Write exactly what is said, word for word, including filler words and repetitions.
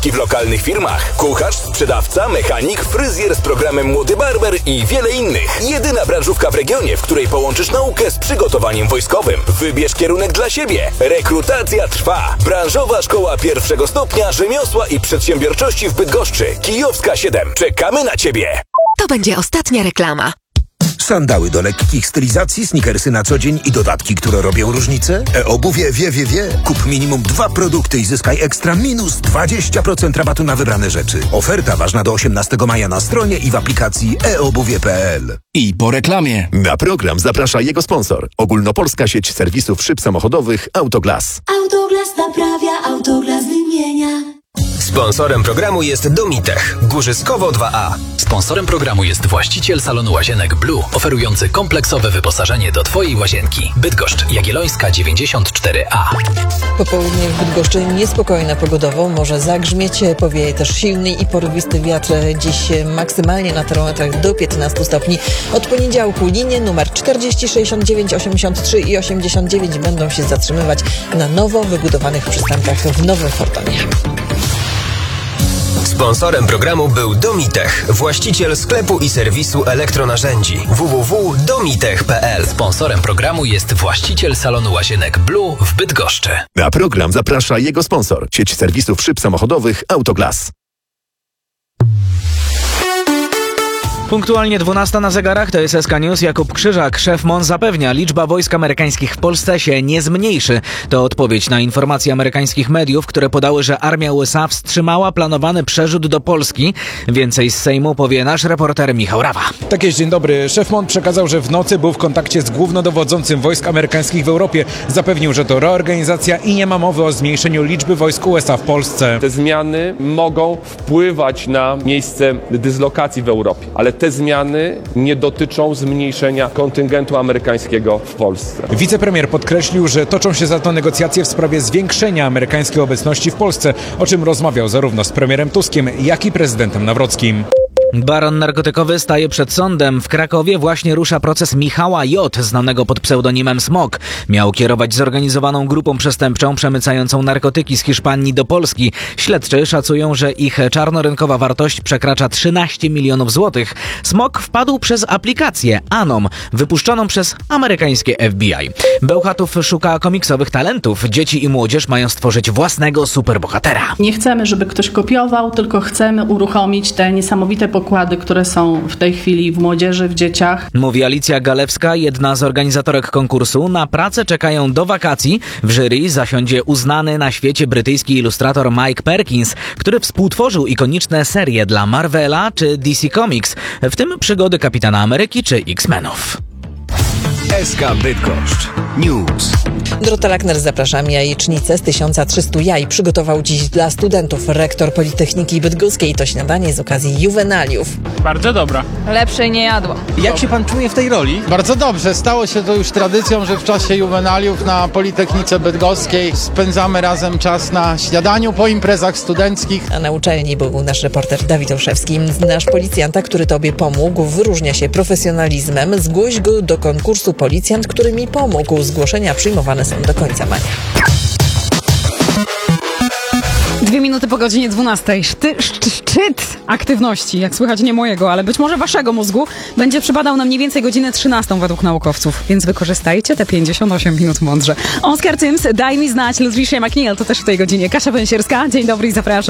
w lokalnych firmach. Kucharz, sprzedawca, mechanik, fryzjer z programem Młody Barber i wiele innych. Jedyna branżówka w regionie, w której połączysz naukę z przygotowaniem wojskowym. Wybierz kierunek dla siebie. Rekrutacja trwa. Branżowa Szkoła Pierwszego Stopnia Rzemiosła i Przedsiębiorczości w Bydgoszczy. Kijowska siedem. Czekamy na Ciebie. To będzie ostatnia reklama. Sandały do lekkich stylizacji, sneakersy na co dzień i dodatki, które robią różnicę? E-obuwie wie, wie, wie. Kup minimum dwa produkty i zyskaj ekstra minus dwadzieścia procent rabatu na wybrane rzeczy. Oferta ważna do osiemnastego maja na stronie i w aplikacji e obuwie kropka pe el. I po reklamie. Na program zaprasza jego sponsor. Ogólnopolska sieć serwisów szyb samochodowych Autoglas. Autoglas naprawia, Autoglas wymienia. Sponsorem programu jest Domitech, Górzyskowo dwa A. Sponsorem programu jest właściciel salonu łazienek Blue, oferujący kompleksowe wyposażenie do Twojej łazienki. Bydgoszcz, Jagiellońska dziewięćdziesiąt cztery A. Popołudnie w Bydgoszczy niespokojne pogodowo, może zagrzmieć, powieje też silny i porywisty wiatr. Dziś maksymalnie na termometrach do piętnastu stopni. Od poniedziałku linie numer czterdzieści, sześćdziesiąt dziewięć, osiemdziesiąt trzy i osiemdziesiąt dziewięć będą się zatrzymywać na nowo wybudowanych przystankach w Nowym Fortonie. Sponsorem programu był Domitech, właściciel sklepu i serwisu elektronarzędzi w w w kropka domitech kropka pe el. Sponsorem programu jest właściciel salonu łazienek Blue w Bydgoszczy. Na program zaprasza jego sponsor. Sieć serwisów szyb samochodowych Autoglas. Punktualnie dwunasta na zegarach, to jest S K News. Jakub Krzyżak, szef M O N, zapewnia, liczba wojsk amerykańskich w Polsce się nie zmniejszy. To odpowiedź na informacje amerykańskich mediów, które podały, że armia U S A wstrzymała planowany przerzut do Polski. Więcej z Sejmu powie nasz reporter Michał Rawa. Tak jest, dzień dobry. Szef M O N przekazał, że w nocy był w kontakcie z głównodowodzącym wojsk amerykańskich w Europie. Zapewnił, że to reorganizacja i nie ma mowy o zmniejszeniu liczby wojsk U S A w Polsce. Te zmiany mogą wpływać na miejsce dyslokacji w Europie, ale te zmiany nie dotyczą zmniejszenia kontyngentu amerykańskiego w Polsce. Wicepremier podkreślił, że toczą się za to negocjacje w sprawie zwiększenia amerykańskiej obecności w Polsce, o czym rozmawiał zarówno z premierem Tuskiem, jak i prezydentem Nawrockim. Baron narkotykowy staje przed sądem. W Krakowie właśnie rusza proces Michała J., znanego pod pseudonimem Smok. Miał kierować zorganizowaną grupą przestępczą przemycającą narkotyki z Hiszpanii do Polski. Śledczy szacują, że ich czarnorynkowa wartość przekracza trzynaście milionów złotych. Smok wpadł przez aplikację Anom, wypuszczoną przez amerykańskie F B I. Bełchatów szuka komiksowych talentów. Dzieci i młodzież mają stworzyć własnego superbohatera. Nie chcemy, żeby ktoś kopiował, tylko chcemy uruchomić te niesamowite pokłady, które są w tej chwili w młodzieży, w dzieciach. Mówi Alicja Galewska, jedna z organizatorek konkursu. Na pracę czekają do wakacji. W jury zasiądzie uznany na świecie brytyjski ilustrator Mike Perkins, który współtworzył ikoniczne serie dla Marvela czy D C Comics, w tym przygody Kapitana Ameryki czy X-Menów. S K Bydgoszcz News. Dorota Lackner, zapraszam. Jajecznicę z tysiąc trzysta jaj przygotował dziś dla studentów rektor Politechniki Bydgoskiej. To śniadanie z okazji juwenaliów. Bardzo dobra. Lepszej nie jadłam. Jak się pan czuje w tej roli? Bardzo dobrze. Stało się to już tradycją, że w czasie juwenaliów na Politechnice Bydgoskiej spędzamy razem czas na śniadaniu po imprezach studenckich. A na uczelni był nasz reporter Dawid Olszewski. Nasz policjanta, który tobie pomógł, wyróżnia się profesjonalizmem. Zgłoś go do konkursu Policjant, który mi pomógł. Zgłoszenia przyjmowane są do końca maja. Dwie minuty po godzinie dwunastej. Szty, szczy, szczyt aktywności, jak słychać nie mojego, ale być może waszego mózgu, będzie przypadał na mniej więcej godzinę trzynastą według naukowców. Więc wykorzystajcie te pięćdziesiąt osiem minut mądrze. Oskar Tyms, daj mi znać, Lutricia McNeil, to też w tej godzinie. Kasia Węsierska, dzień dobry i zapraszam.